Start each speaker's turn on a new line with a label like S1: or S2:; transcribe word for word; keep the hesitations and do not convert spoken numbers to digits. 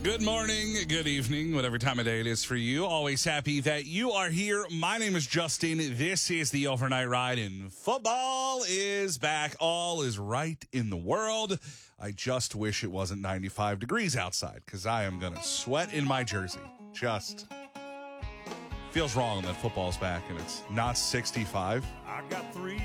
S1: Good morning, good evening, whatever time of day it is for you. Always happy that you are here. My name is Justin. This is the Overnight Ride, and football is back. All is right in the world. I just wish it wasn't ninety-five degrees outside, because I am going to sweat in my jersey. Just feels wrong that football's back and it's not sixty-five.
S2: I got three